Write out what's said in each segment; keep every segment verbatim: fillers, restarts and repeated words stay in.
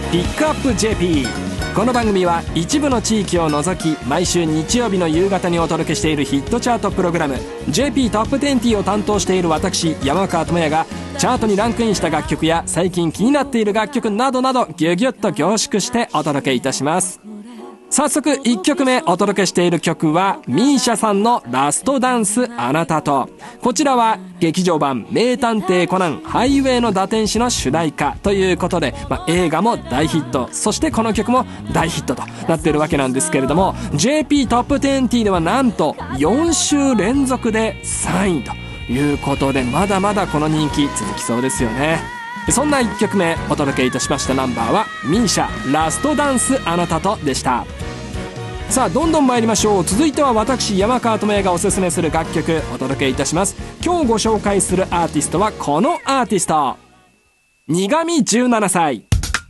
ピックアップ ジェーピー。 この番組は一部の地域を除き毎週日曜日の夕方にお届けしているヒットチャートプログラム ジェーピー トップにじゅうを担当している私山川智也がチャートにランクインした楽曲や最近気になっている楽曲などなどギュギュッと凝縮してお届けいたします。早速いっきょくめお届けしている曲はミーシャさんのラストダンスあなたと。こちらは劇場版名探偵コナンハイウェイの打天使の主題歌ということで、まあ、映画も大ヒット、そしてこの曲も大ヒットとなっているわけなんですけれども、 ジェーピー トップにじゅうではなんとよんしゅう連続でさんいということで、まだまだこの人気続きそうですよね。そんないっきょくめお届けいたしましたナンバーはミーシャラストダンスあなたとでした。さあどんどん参りましょう。続いては私山川智也がおすすめする楽曲お届けいたします。今日ご紹介するアーティストはこのアーティスト、苦味じゅうななさい。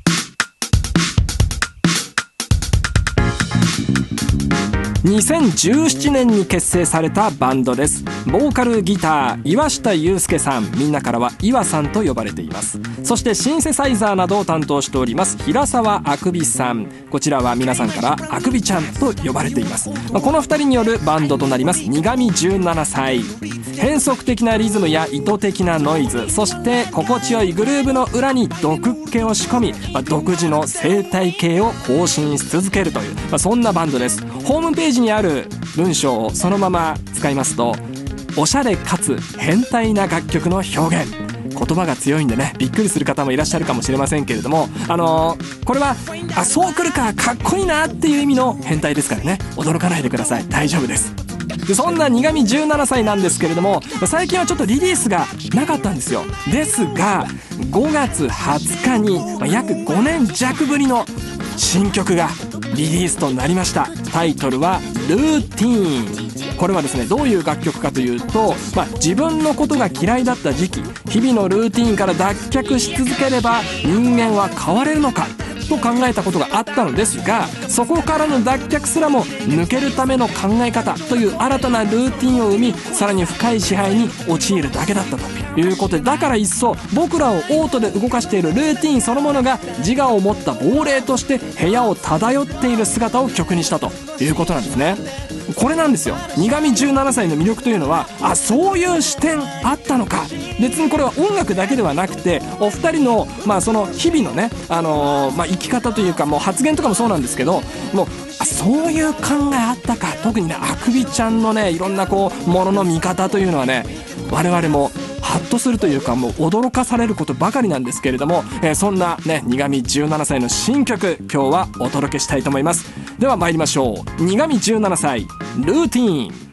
にせんじゅうななねんに結成されたバンドです。ボーカルギター岩下祐介さん、みんなからは岩さんと呼ばれています。そしてシンセサイザーなどを担当しております平沢あくびさん、こちらは皆さんからあくびちゃんと呼ばれています。このふたりによるバンドとなります苦味じゅうななさい。変則的なリズムや意図的なノイズ、そして心地よいグルーヴの裏に毒っ気を仕込み、独自の生態系を更新し続けるという、そんなバンドです。ホームページにある文章をそのまま使いますと、おしゃれかつ変態な楽曲の表現、言葉が強いんでねびっくりする方もいらっしゃるかもしれませんけれども、あのー、これはあそうくるかかっこいいなっていう意味の変態ですからね、驚かないでください、大丈夫です。でそんな苦味じゅうななさいなんですけれども、最近はちょっとリリースがなかったんですよ。ですがごがつはつかに約ごねんじゃくぶりの新曲がリリースとなりました。タイトルはルーティーン。これはですねどういう楽曲かというと、まあ、自分のことが嫌いだった時期、日々のルーティーンから脱却し続ければ人間は変われるのかと考えたことがあったのですが、そこからの脱却すらも抜けるための考え方という新たなルーティンを生み、さらに深い支配に陥るだけだったということで、だから一層僕らをオートで動かしているルーティンそのものが自我を持った亡霊として部屋を漂っている姿を曲にしたということなんですね。これなんですよ、苦味じゅうななさいの魅力というのは、あそういう視点あったのか。別にこれは音楽だけではなくて、お二人の、まあ、その日々のね、あのーまあ、生き方というかもう発言とかもそうなんですけど、もうあそういう考えあったか。特にねあくびちゃんのねいろんなこうものの見方というのはね、我々もハッとするというかもう驚かされることばかりなんですけれども、えー、そんなね苦味じゅうななさいの新曲今日はお届けしたいと思います。では参りましょう。苦味じゅうななさいルーティーン。